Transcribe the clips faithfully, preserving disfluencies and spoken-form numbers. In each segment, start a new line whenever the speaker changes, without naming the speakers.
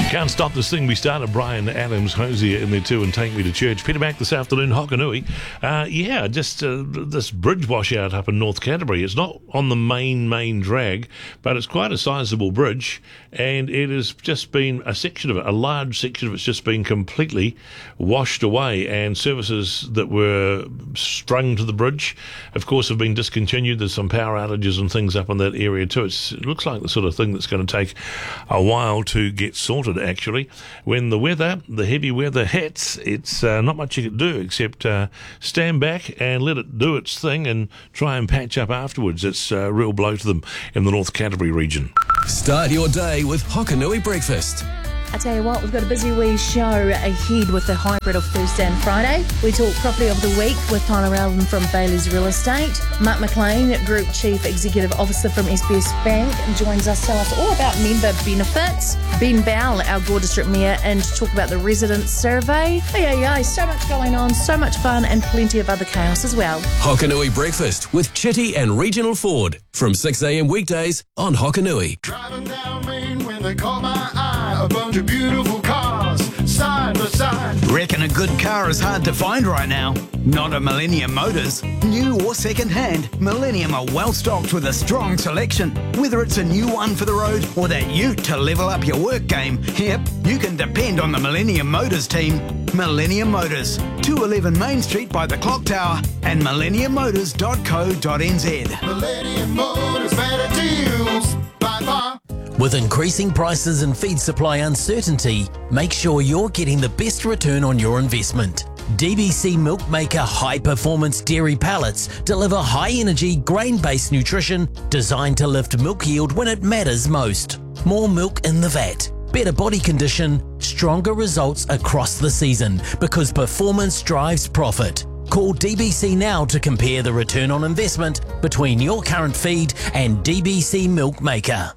Can't Stop This Thing. We started Brian Adams, Hosier in there too, and Take Me to Church. Peter back this afternoon, Hokanui. Uh, yeah, just uh, this bridge washout up in North Canterbury. It's not on the main, main drag, but it's quite a sizable bridge, and it has just been a section of it, a large section of it's just been completely washed away, and services that were strung to the bridge, of course, have been discontinued. There's some power outages and things up in that area too. It's, it looks like the sort of thing that's going to take a while to get sorted, actually. When the weather, the heavy weather hits, it's uh, not much you can do except uh, stand back and let it do its thing and try and patch up afterwards. It's a real blow to them in the North Canterbury region.
Start your day with Hokanui Breakfast.
I tell you what, we've got a busy wee show ahead with the hybrid of Thursday and Friday. We talk property of the week with Tyler Allen from Bailey's Real Estate. Mark McLean, Group Chief Executive Officer from S B S Bank, joins us to tell us all about member benefits. Ben Bowell, our Gore District Mayor, and to talk about the resident survey. Hey, hey, hey, so much going on, so much fun, and plenty of other chaos as well.
Hokanui Breakfast with Chitty and Regional Ford from six a.m. weekdays on Hokanui.
Driving down Main when they caught my eye, a bunch of beautiful cars, side by side.
Reckon a good car is hard to find right now? Not at Millennium Motors. New or second-hand, Millennium are well stocked with a strong selection. Whether it's a new one for the road or that ute to level up your work game, yep, you can depend on the Millennium Motors team. Millennium Motors, two eleven Main Street by the Clock Tower and millennium motors dot co dot n z.
Millennium Motors, better deals by far.
With increasing prices and feed supply uncertainty, make sure you're getting the best return on your investment. D B C Milkmaker High Performance Dairy Pellets deliver high-energy, grain-based nutrition designed to lift milk yield when it matters most. More milk in the vat, better body condition, stronger results across the season because performance drives profit. Call D B C now to compare the return on investment between your current feed and D B C Milkmaker.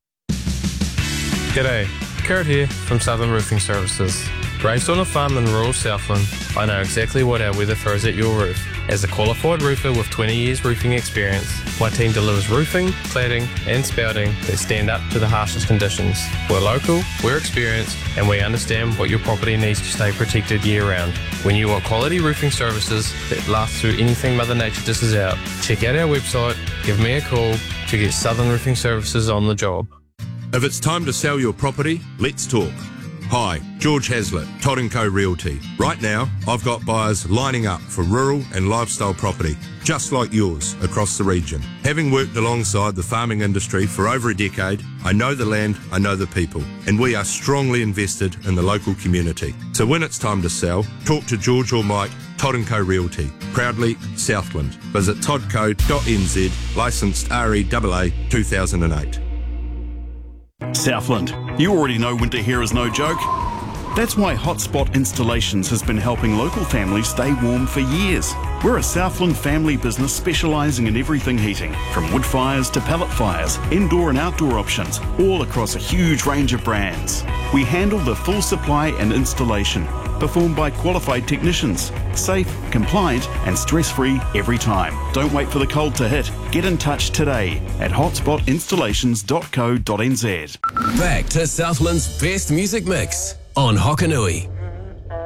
G'day, Kurt here from Southern Roofing Services. Raised on a farm in rural Southland, I know exactly what our weather throws at your roof. As a qualified roofer with twenty years roofing experience, my team delivers roofing, cladding and spouting that stand up to the harshest conditions. We're local, we're experienced, and we understand what your property needs to stay protected year round. When you want quality roofing services that last through anything Mother Nature dishes out, check out our website, give me a call to get Southern Roofing Services on the job.
If it's time to sell your property, let's talk. Hi, George Hazlitt, Todd and Co Realty. Right now, I've got buyers lining up for rural and lifestyle property, just like yours, across the region. Having worked alongside the farming industry for over a decade, I know the land, I know the people, and we are strongly invested in the local community. So when it's time to sell, talk to George or Mike, Todd and Co Realty, proudly Southland. Visit todd co dot n z, licensed R E A A two thousand eight.
Southland, you already know winter here is no joke. That's why Hotspot Installations has been helping local families stay warm for years. We're a Southland family business specialising in everything heating, from wood fires to pellet fires, indoor and outdoor options, all across a huge range of brands. We handle the full supply and installation, performed by qualified technicians. Safe, compliant and stress-free every time. Don't wait for the cold to hit. Get in touch today at hotspot installations dot co dot n z.
Back to Southland's best music mix on Hokanui.